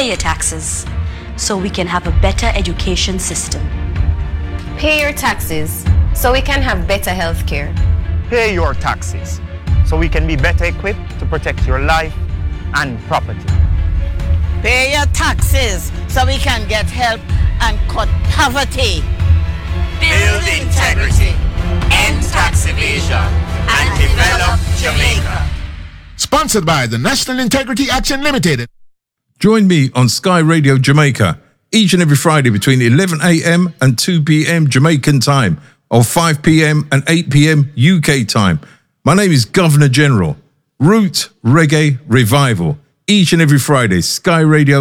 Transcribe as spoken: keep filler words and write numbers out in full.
Pay your taxes so we can have a better education system. Pay your taxes so we can have better health care. Pay your taxes so we can be better equipped to protect your life and property. Pay your taxes so we can get help and cut poverty. Build integrity, end tax evasion, and develop Jamaica. Sponsored by the National Integrity Action Limited. Join me on Sky Radio Jamaica each and every Friday between eleven a.m. and two p.m. Jamaican time, or five p.m. and eight p.m. U K time. My name is Governor General. Root Reggae Revival. Each and every Friday, Sky Radio